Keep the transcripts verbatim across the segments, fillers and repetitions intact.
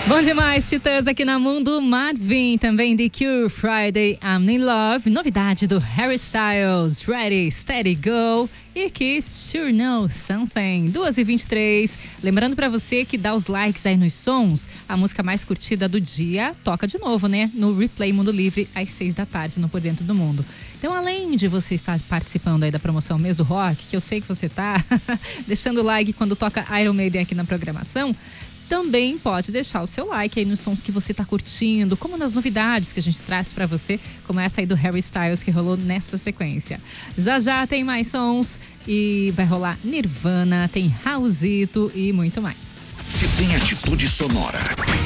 Bom demais, Titãs aqui na Mundo. Marvin, também The Cure, Friday, I'm in Love. Novidade do Harry Styles, Ready, Steady, Go. E Kiss, Sure Know Something. duas e vinte e três. Lembrando pra você que dá os likes aí nos sons, a música mais curtida do dia toca de novo, né? No Replay Mundo Livre, às seis da tarde, no Por Dentro do Mundo. Então, além de você estar participando aí da promoção Mês do Rock, que eu sei que você tá, deixando o like quando toca Iron Maiden aqui na programação, também pode deixar o seu like aí nos sons que você tá curtindo, como nas novidades que a gente traz pra você, como essa aí do Harry Styles que rolou nessa sequência. Já já tem mais sons e vai rolar Nirvana, tem Raulzito e muito mais. Se tem atitude sonora,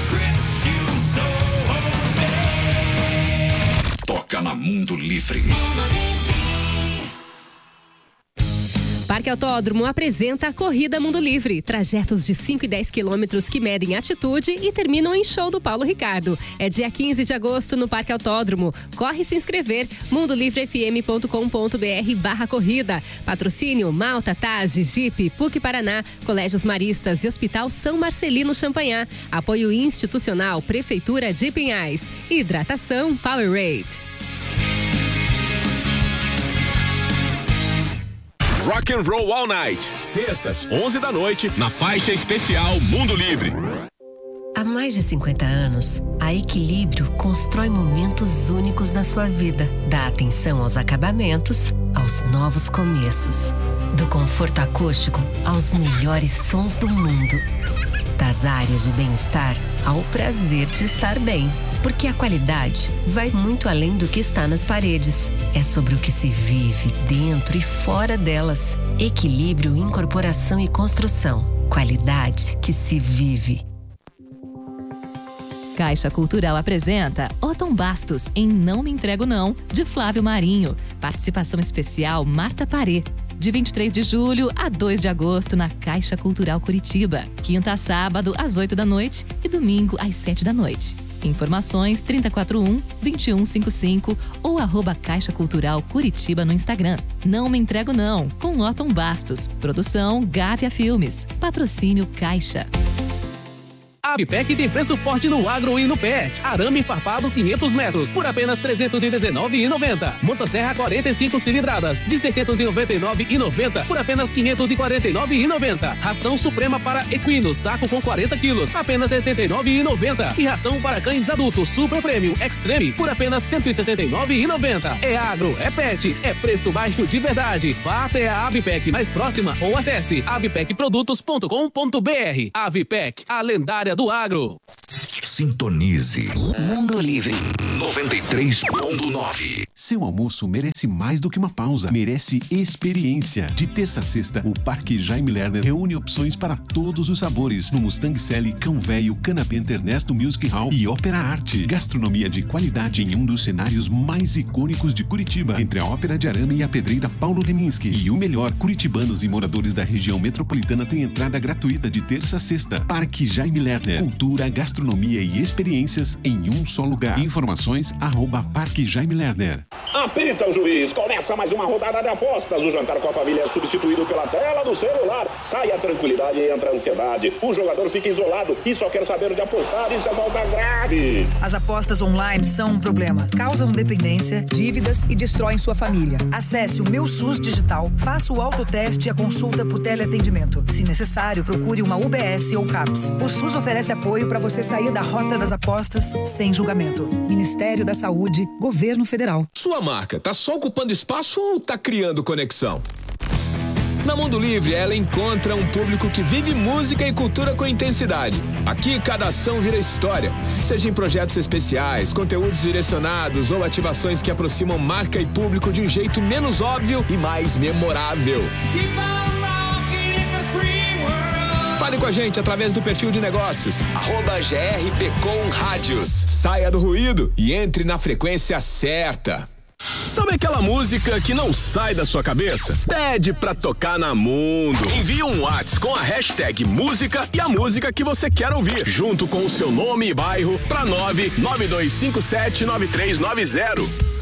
toca na Mundo Livre. Parque Autódromo apresenta a Corrida Mundo Livre. Trajetos de cinco e dez quilômetros que medem atitude e terminam em show do Paulo Ricardo. É dia quinze de agosto no Parque Autódromo. Corre se inscrever. mundolivrefm.com.br barra corrida. Patrocínio Malta, Tage, Jeep, P U C Paraná, Colégios Maristas e Hospital São Marcelino Champagnat. Apoio institucional Prefeitura de Pinhais. Hidratação Powerade. Rock and Roll All Night, sextas, onze da noite, na faixa especial Mundo Livre. Há mais de cinquenta anos, a Equilíbrio constrói momentos únicos na sua vida. Dá atenção aos acabamentos, aos novos começos. Do conforto acústico aos melhores sons do mundo. Das áreas de bem-estar ao prazer de estar bem. Porque a qualidade vai muito além do que está nas paredes. É sobre o que se vive dentro e fora delas. Equilíbrio, incorporação e construção. Qualidade que se vive. Caixa Cultural apresenta Otton Bastos em Não Me Entrego Não, de Flávio Marinho. Participação especial Marta Parê. De vinte e três de julho a dois de agosto na Caixa Cultural Curitiba. Quinta a sábado às oito da noite e domingo às sete da noite. Informações trinta e quatro um, vinte e um cinquenta e cinco ou arroba Caixa Cultural Curitiba no Instagram. Não Me Entrego Não, com Otton Bastos. Produção Gávea Filmes. Patrocínio Caixa. A Avipec tem preço forte no agro e no pet. Arame farpado quinhentos metros por apenas trezentos e dezenove reais e noventa centavos. Motosserra quarenta e cinco cilindradas de seiscentos e noventa e nove reais e noventa centavos por apenas quinhentos e quarenta e nove reais e noventa centavos. Ração Suprema para equinos, saco com quarenta quilos, apenas setenta e nove reais e noventa centavos. E ração para cães adultos Super Premium Extreme por apenas cento e sessenta e nove reais e noventa centavos. É agro, é pet, é preço baixo de verdade. Vá até a Avipec mais próxima ou acesse avipec produtos ponto com ponto br. Avipec, a lendária do agro. Sintonize Mundo Livre noventa e três ponto nove. Seu almoço merece mais do que uma pausa, merece experiência. De terça a sexta, o Parque Jaime Lerner reúne opções para todos os sabores no Mustang Sally, Cão Véio, Canapenta Ernesto Music Hall e Ópera Arte. Gastronomia de qualidade em um dos cenários mais icônicos de Curitiba, entre a Ópera de Arame e a Pedreira Paulo Leminski. E o melhor, curitibanos e moradores da região metropolitana têm entrada gratuita de terça a sexta. Parque Jaime Lerner, cultura, gastronomia e experiências em um só lugar. Informações arroba Parque Jaime Lerner. Apita o juiz, começa mais uma rodada de apostas. O jantar com a família é substituído pela tela do celular. Sai a tranquilidade e entra a ansiedade. O jogador fica isolado e só quer saber de apostar. Isso é falta grave. As apostas online são um problema. Causam dependência, dívidas e destroem sua família. Acesse o Meu SUS Digital, faça o autoteste e a consulta por teleatendimento. Se necessário, procure uma U B S ou CAPS. O SUS oferece apoio para você sair da rota das apostas sem julgamento. Ministério da Saúde, Governo Federal. Sua marca tá só ocupando espaço ou tá criando conexão? Na Mundo Livre, ela encontra um público que vive música e cultura com intensidade. Aqui, cada ação vira história. Seja em projetos especiais, conteúdos direcionados ou ativações que aproximam marca e público de um jeito menos óbvio e mais memorável. Fale com a gente através do perfil de negócios, arroba G R P com Rádios. Saia do ruído e entre na frequência certa. Sabe aquela música que não sai da sua cabeça? Pede pra tocar na Mundo. Envie um WhatsApp com a hashtag música e a música que você quer ouvir, junto com o seu nome e bairro, pra nove nove dois cinco sete nove três nove zero.